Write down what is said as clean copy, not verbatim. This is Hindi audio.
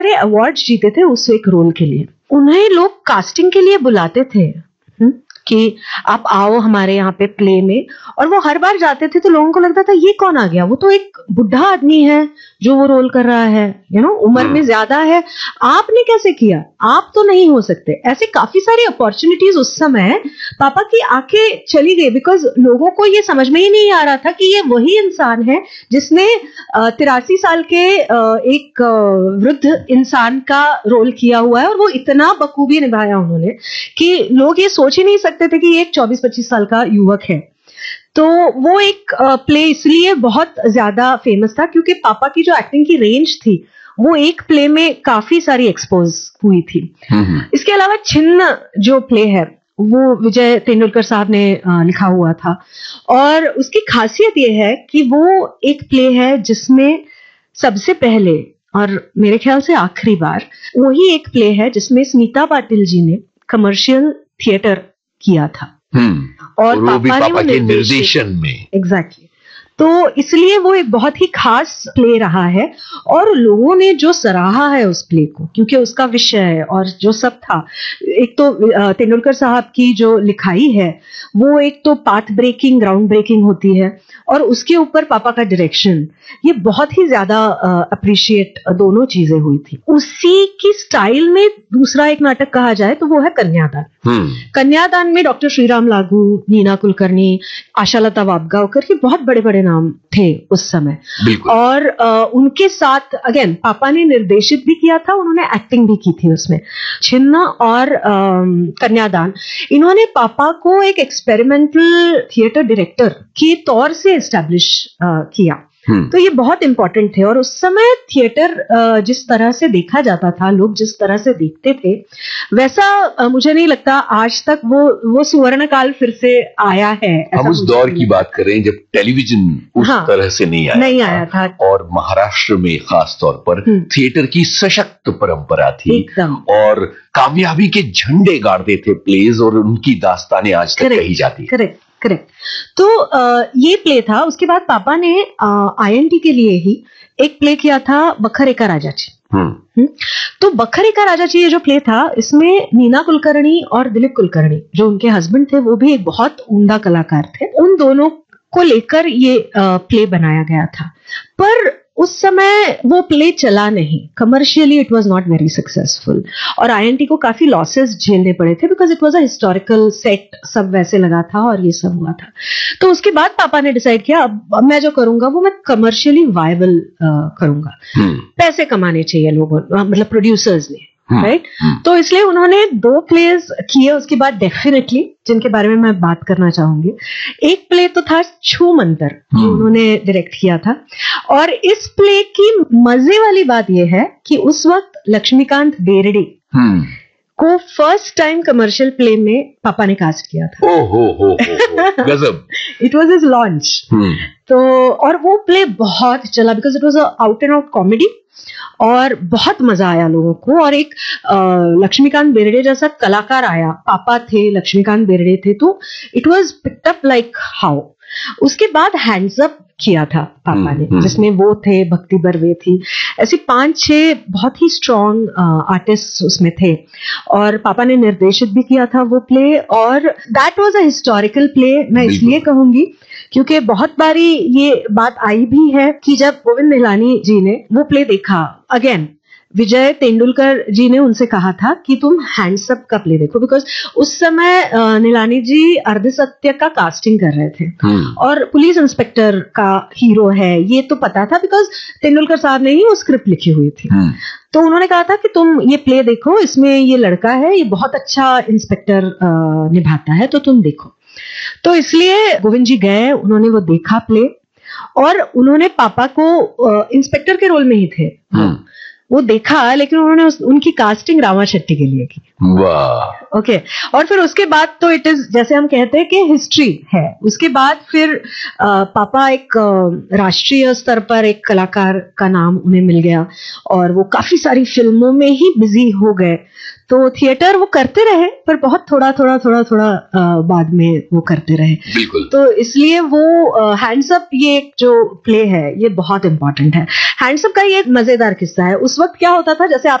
अवार्ड्स जीते थे उस एक रोल के लिए। उन्हें लोग कास्टिंग के लिए बुलाते थे कि आप आओ हमारे यहाँ पे प्ले में, और वो हर बार जाते थे तो लोगों को लगता था ये कौन आ गया, वो तो एक बुढ़ा आदमी है जो वो रोल कर रहा है, उम्र में ज्यादा है, आपने कैसे किया, आप तो नहीं हो सकते। ऐसे काफी सारी अपॉर्चुनिटीज उस समय पापा की आके चली गई, बिकॉज लोगों को ये समझ में ही नहीं आ रहा था कि ये वही इंसान है जिसने 83 साल के एक वृद्ध इंसान का रोल किया हुआ है, और वो इतना बखूबी निभाया उन्होंने कि लोग ये सोच ही नहीं सकते थे कि ये एक 24-25 साल का युवक है। तो वो एक प्ले इसलिए बहुत ज्यादा फेमस था क्योंकि पापा की जो एक्टिंग की रेंज थी वो एक प्ले में काफी सारी एक्सपोज हुई थी। इसके अलावा छिन्न जो प्ले है वो विजय तेंदुलकर साहब ने लिखा हुआ था, और उसकी खासियत ये है कि वो एक प्ले है जिसमें सबसे पहले और मेरे ख्याल से आखिरी बार वही एक प्ले है जिसमें स्मिता पाटिल जी ने कमर्शियल थिएटर किया था, और वो भी पापा के निर्देशन में। एग्जैक्टली। तो इसलिए वो एक बहुत ही खास प्ले रहा है, और लोगों ने जो सराहा है उस प्ले को क्योंकि उसका विषय और जो सब था, एक तो तेंदुलकर साहब की जो लिखाई है वो एक तो पाथ ब्रेकिंग, ग्राउंड ब्रेकिंग होती है, और उसके ऊपर पापा का डायरेक्शन, ये बहुत ही ज्यादा अप्रिशिएट दोनों चीजें हुई थी। उसी की स्टाइल में दूसरा एक नाटक कहा जाए तो वो है कन्यादान। कन्यादान में डॉक्टर श्रीराम लागू, नीना कुलकर्णी, आशालता वाबगांवकर के बहुत बड़े बड़े नाम थे उस समय, और उनके साथ अगेन पापा ने निर्देशित भी किया था, उन्होंने एक्टिंग भी की थी उसमें। छिन्न और कन्यादान, इन्होंने पापा को एक एक्सपेरिमेंटल थिएटर डायरेक्टर के तौर से एस्टैब्लिश किया। तो ये बहुत इंपॉर्टेंट थे, और उस समय थिएटर जिस तरह से देखा जाता था, लोग जिस तरह से देखते थे, वैसा मुझे नहीं लगता आज तक वो सुवर्ण काल फिर से आया है। हम उस दौर की बात करें जब टेलीविजन उस तरह से नहीं आया था, और महाराष्ट्र में खास तौर पर थिएटर की सशक्त परंपरा थी, और कामयाबी के झंडे गाड़ते थे प्लेज, और उनकी दास्तानें आज तक कही जाती है। करेक्ट। तो ये प्ले था। उसके बाद पापा ने INT के लिए ही एक प्ले किया था, बखर एका राजाची। तो बखर एका राजाची ये जो प्ले था, इसमें नीना कुलकर्णी और दिलीप कुलकर्णी जो उनके हस्बैंड थे वो भी एक बहुत उम्दा कलाकार थे, उन दोनों को लेकर ये प्ले बनाया गया था। पर उस समय वो प्ले चला नहीं, commercially it was not very successful, और INT को काफी लॉसेस झेलने पड़े थे because it was a historical set, सब वैसे लगा था और ये सब हुआ था। तो उसके बाद पापा ने डिसाइड किया अब मैं जो करूंगा वो मैं कमर्शियली वायबल करूंगा, पैसे कमाने चाहिए लोगों, मतलब प्रोड्यूसर्स ने, राइट। तो इसलिए उन्होंने 2 प्लेस किए उसके बाद डेफिनेटली, जिनके बारे में मैं बात करना चाहूंगी। एक प्ले तो था छू मंतर जो उन्होंने डायरेक्ट किया था, और इस प्ले की मजे वाली बात यह है कि उस वक्त लक्ष्मीकांत बेर्डे को फर्स्ट टाइम कमर्शियल प्ले में पापा ने कास्ट किया था। ओहो गजब। It was his launch. तो और वो प्ले बहुत चला because it was a out and out comedy, और बहुत मजा आया लोगों को, और एक लक्ष्मीकांत बेर्डे जैसा कलाकार आया, पापा थे, लक्ष्मीकांत बेर्डे थे, तो it was picked up like how. उसके बाद हैंड्स अप किया था पापा ने, जिसमें वो थे, भक्ति बर्वे थी, ऐसे 5-6 बहुत ही स्ट्रॉन्ग आर्टिस्ट उसमें थे, और पापा ने निर्देशित भी किया था वो प्ले, और that was a historical play. मैं इसलिए कहूंगी क्योंकि बहुत बारी ये बात आई भी है कि जब गोविंद निहलानी जी ने वो प्ले देखा, अगेन विजय तेंदुलकर जी ने उनसे कहा था कि तुम हैंड्सअप का प्ले देखो, बिकॉज उस समय निहलानी जी अर्धसत्य का कास्टिंग कर रहे थे, और पुलिस इंस्पेक्टर का हीरो है ये तो पता था बिकॉज तेंदुलकर साहब ने ही वो स्क्रिप्ट लिखी हुई थी। तो उन्होंने कहा था कि तुम ये प्ले देखो, इसमें ये लड़का है, ये बहुत अच्छा इंस्पेक्टर निभाता है, तो तुम देखो। तो इसलिए गोविंद जी गए, उन्होंने वो देखा प्ले, और उन्होंने पापा को इंस्पेक्टर के रोल में ही थे, वो देखा, लेकिन उन्होंने उनकी कास्टिंग रामा शेट्टी के लिए की। वाह। ओके। और फिर उसके बाद तो इट इज, जैसे हम कहते हैं कि हिस्ट्री है। उसके बाद फिर पापा एक राष्ट्रीय स्तर पर एक कलाकार का नाम उन्हें मिल गया, और वो काफी सारी फिल्मों में ही बिजी हो गए। तो थिएटर वो करते रहे पर बहुत थोड़ा बाद में वो करते रहे। बिल्कुल। तो इसलिए वो हैंड्स अप ये जो प्ले है ये बहुत इंपॉर्टेंट है। हैंड्स अप का ये एक मजेदार किस्सा है। उस वक्त क्या होता था, जैसे